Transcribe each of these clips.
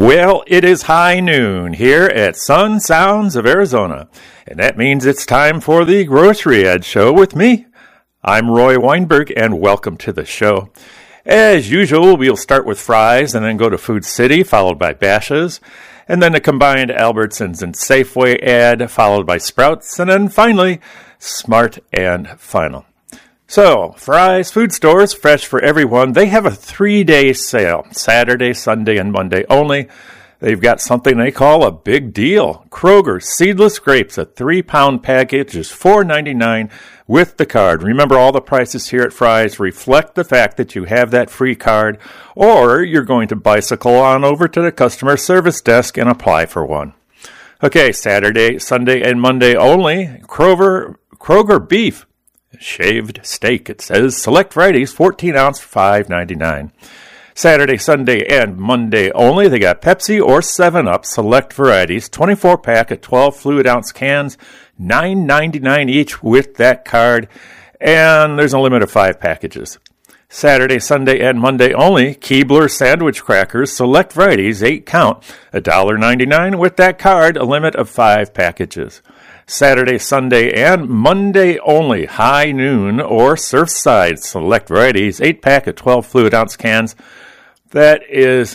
Well, it is high noon here at Sun Sounds of Arizona, and that means it's time for the Grocery Ad Show with me. I'm Roy Weinberg, and welcome to the show. As usual, we'll start with Fry's and then go to Food City, followed by Bashas', and then a combined Albertsons and Safeway ad, followed by Sprouts, and then finally, Smart and Final. So, Fry's Food Stores, fresh for everyone. They have a 3-day sale, Saturday, Sunday, and Monday only. They've got something they call a big deal. Kroger Seedless Grapes, a 3-pound package is $4.99 with the card. Remember, all the prices here at Fry's reflect the fact that you have that free card, or you're going to bicycle on over to the customer service desk and apply for one. Okay, Saturday, Sunday, and Monday only. Kroger Beef. Shaved steak, it says. Select varieties, 14 ounce, $5.99. Saturday, Sunday, and Monday only. They got Pepsi or 7-Up select varieties, 24-pack at 12 fluid ounce cans, $9.99 each with that card. And there's a limit of 5 packages. Saturday, Sunday, and Monday only. Keebler sandwich crackers, select varieties, 8 count, $1.99 with that card, a limit of 5 packages. Saturday, Sunday, and Monday only. High Noon or Surfside select varieties, 8-pack at 12 fluid ounce cans. That is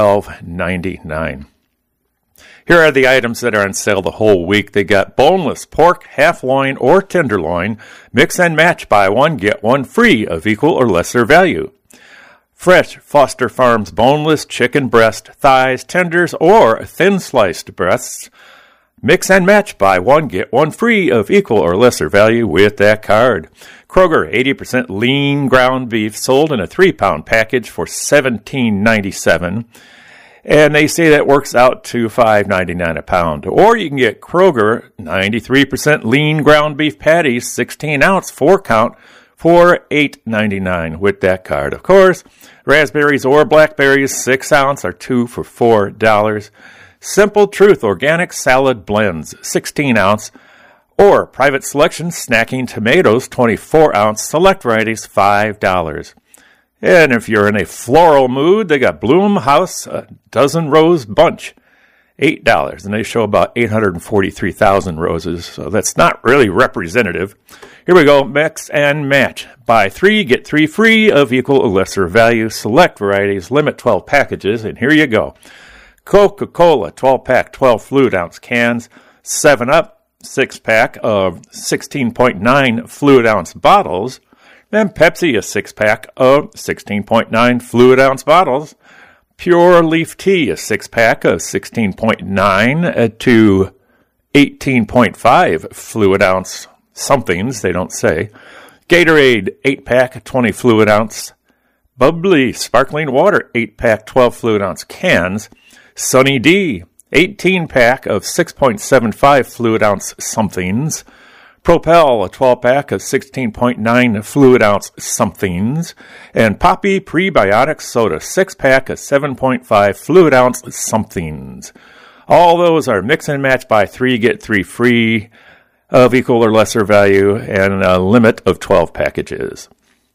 $12.99. Here are the items that are on sale the whole week. They got boneless pork, half loin, or tenderloin. Mix and match, buy one, get one free of equal or lesser value. Fresh Foster Farms boneless chicken breast, thighs, tenders, or thin sliced breasts. Mix and match, buy one, get one free of equal or lesser value with that card. Kroger, 80% lean ground beef sold in a 3-pound package for $17.97. And they say that works out to $5.99 a pound. Or you can get Kroger, 93% lean ground beef patties, 16 ounce, 4 count, for $8.99 with that card. Of course, raspberries or blackberries, 6 ounce, are 2 for $4. Simple Truth Organic Salad Blends, 16 ounce, or Private Selection Snacking Tomatoes, 24 ounce, select varieties, $5. And if you're in a floral mood, they got Bloom House, a dozen rose bunch, $8. And they show about 843,000 roses, so that's not really representative. Here we go, mix and match. Buy 3, get 3 free of equal or lesser value, select varieties, limit 12 packages, and here you go. Coca-Cola, 12-pack, 12 fluid ounce cans. 7-Up, 6-pack of 16.9 fluid ounce bottles. Then Pepsi, a 6-pack of 16.9 fluid ounce bottles. Pure Leaf Tea, a 6-pack of 16.9 to 18.5 fluid ounce somethings, they don't say. Gatorade, 8-pack, 20 fluid ounce. Bubbly Sparkling Water, 8-pack, 12 fluid ounce cans. Sunny D, 18-pack of 6.75 fluid ounce somethings. Propel, a 12-pack of 16.9 fluid ounce somethings. And Poppy Prebiotic Soda, 6-pack of 7.5 fluid ounce somethings. All those are mix and match, buy 3, get 3 free of equal or lesser value, and a limit of 12 packages.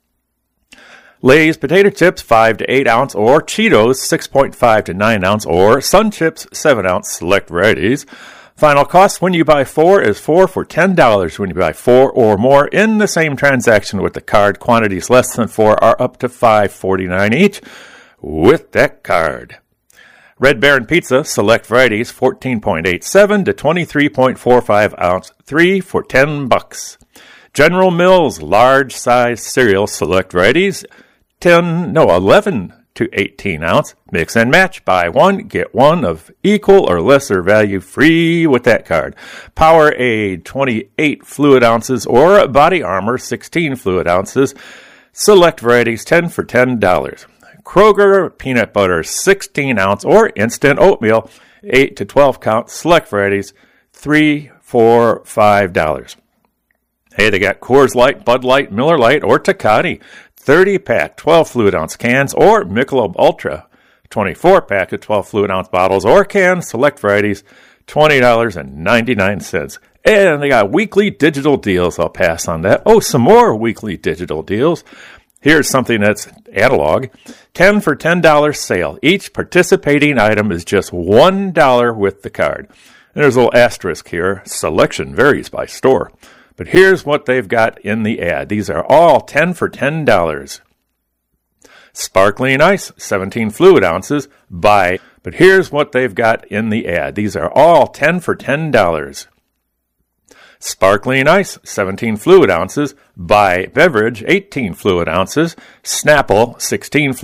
Lay's potato chips, 5 to 8 ounce, or Cheetos, 6.5 to 9 ounce, or Sun Chips, 7 ounce, select varieties. Final cost when you buy 4 is 4 for $10 when you buy 4 or more in the same transaction with the card. Quantities less than 4 are up to $5.49 each with that card. Red Baron Pizza, select varieties, 14.87 to 23.45 ounce, 3 for $10. General Mills, large size cereal, select varieties, 11 to 18 ounce, mix and match, buy one, get one of equal or lesser value free with that card. Powerade, 28 fluid ounces, or Body Armor, 16 fluid ounces, select varieties, 10 for $10. Kroger peanut butter, 16 ounce, or instant oatmeal, 8 to 12 count, select varieties, 3 for $5. Hey, they got Coors Light, Bud Light, Miller Light, or Tecate, 30-pack, 12 fluid ounce cans, or Michelob Ultra, 24-pack of 12 fluid ounce bottles or cans, select varieties, $20.99. And they got weekly digital deals. I'll pass on that. Oh, some more weekly digital deals. Here's something that's analog. 10 for $10 sale. Each participating item is just $1 with the card. And there's a little asterisk here. Selection varies by store. But here's what they've got in the ad. These are all 10 for $10. Sparkling ice, 17 fluid ounces, buy. But here's what they've got in the ad. These are all 10 for $10. Sparkling ice, 17 fluid ounces, buy beverage, 18 fluid ounces, Snapple, 16 fluid